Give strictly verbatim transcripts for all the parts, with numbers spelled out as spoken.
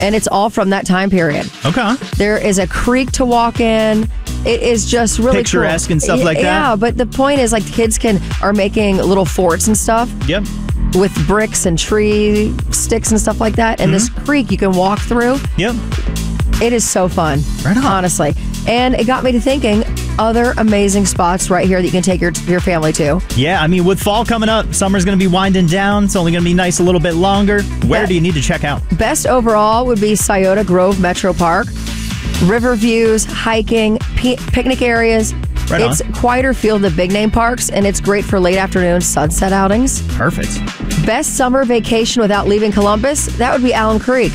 and it's all from that time period. Okay. There is a creek to walk in. It is just really picturesque cool. and stuff like that. Yeah, but the point is, like, kids can are making little forts and stuff. Yep. With bricks and tree sticks and stuff like that. And mm-hmm. this creek you can walk through. Yep. It is so fun. Right on. Honestly. And it got me to thinking other amazing spots right here that you can take your your family to. Yeah, I mean, with fall coming up, summer's going to be winding down. It's only going to be nice a little bit longer. Where yeah. do you need to check out? Best overall would be Scioto Grove Metro Park. River views, hiking, p- picnic areas. Right it's on. quieter feel of the big name parks, and it's great for late afternoon sunset outings. Perfect. Best summer vacation without leaving Columbus, that would be Alum Creek.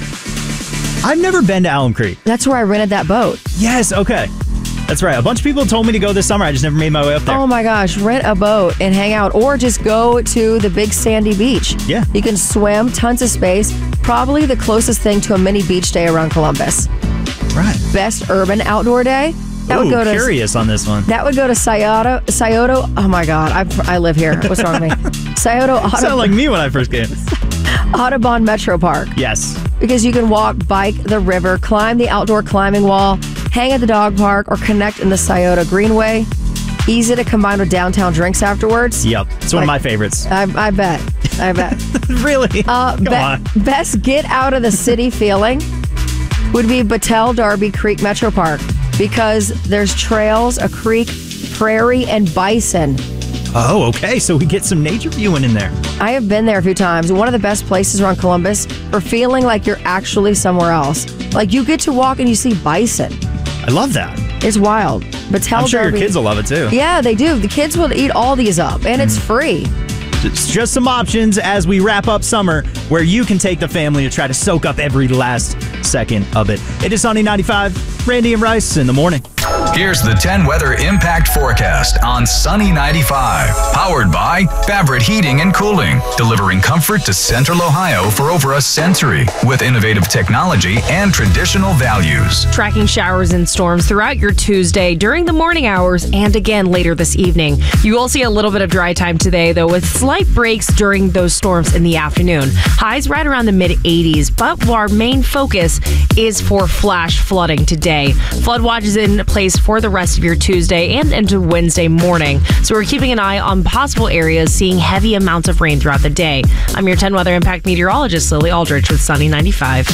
I've never been to Alum Creek. That's where I rented that boat. Yes, okay. That's right. A bunch of people told me to go this summer. I just never made my way up there. Oh my gosh, rent a boat and hang out, or just go to the big sandy beach. Yeah. You can swim, tons of space. Probably the closest thing to a mini beach day around Columbus. Right. Best urban outdoor day. That Ooh, would go to curious on this one. That would go to Scioto. Scioto. Oh my God, I I live here. What's wrong with me? Scioto. Auto- Sound like me when I first came. Audubon Metro Park. Yes. Because you can walk, bike the river, climb the outdoor climbing wall, hang at the dog park, or connect in the Scioto Greenway. Easy to combine with downtown drinks afterwards. Yep, it's one like, of my favorites. I, I bet. I bet. Really? Uh, Come be- on. Best get out of the city feeling would be Battelle Darby Creek Metro Park, because there's trails, a creek, prairie, and bison. Oh, okay. So we get some nature viewing in there. I have been there a few times. One of the best places around Columbus for feeling like you're actually somewhere else. Like you get to walk and you see bison. I love that. It's wild. Battelle I'm sure Darby, your kids will love it too. Yeah, they do. The kids will eat all these up, and mm. it's free. It's just some options as we wrap up summer where you can take the family to try to soak up every last second of it. It is Sunny ninety-five, Randy and Rice in the morning. Here's the ten weather impact forecast on Sunny ninety-five. Powered by Fabric Heating and Cooling. Delivering comfort to Central Ohio for over a century with innovative technology and traditional values. Tracking showers and storms throughout your Tuesday during the morning hours and again later this evening. You will see a little bit of dry time today, though, with slight breaks during those storms in the afternoon. Highs right around the mid eighties, but our main focus is for flash flooding today. Flood watch is in place for the rest of your Tuesday and into Wednesday morning. So we're keeping an eye on possible areas seeing heavy amounts of rain throughout the day. I'm your ten Weather Impact meteorologist, Lily Aldrich with Sunny ninety-five.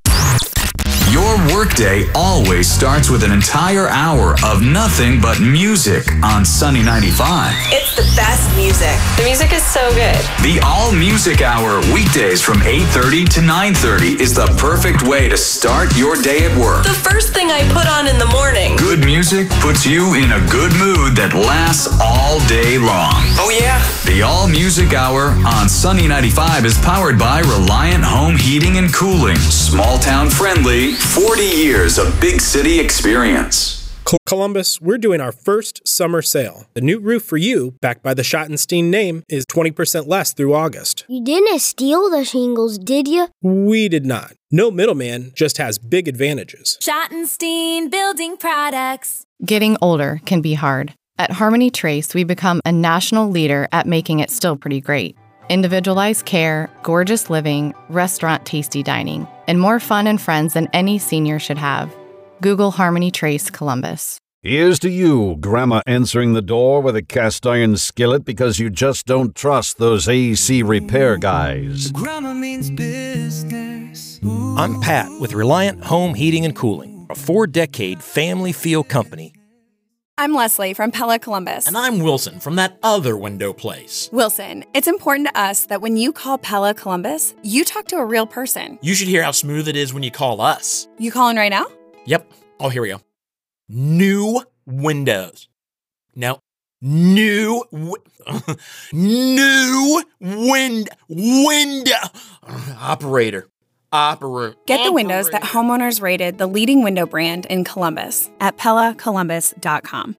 Your workday always starts with an entire hour of nothing but music on Sunny ninety-five. It's the best music. The music is so good. The All Music Hour, weekdays from eight thirty to nine thirty, is the perfect way to start your day at work. The first thing I put on in the morning. Good music puts you in a good mood that lasts all day long. Oh, yeah? The All Music Hour on Sunny ninety-five is powered by Reliant Home Heating and Cooling. Small town friendly. forty years of big city experience. Columbus, we're doing our first summer sale. The new roof for you, backed by the Schottenstein name, is twenty percent less through August. You didn't steal the shingles, did you? We did not. No middleman, just has big advantages. Schottenstein Building Products. Getting older can be hard. At Harmony Trace, we become a national leader at making it still pretty great. Individualized care, gorgeous living, restaurant tasty dining, and more fun and friends than any senior should have. Google Harmony Trace Columbus. Here's to you, Grandma answering the door with a cast iron skillet because you just don't trust those A C repair guys. Grandma means business. I'm Pat with Reliant Home Heating and Cooling, a four-decade family feel company. I'm Leslie from Pella Columbus. And I'm Wilson from that other window place. Wilson, it's important to us that when you call Pella Columbus, you talk to a real person. You should hear how smooth it is when you call us. You calling right now? Yep. Oh, here we go. New windows. No. New wi- New wind window operator. Operator. Get the windows that homeowners rated the leading window brand in Columbus at Pella Columbus dot com.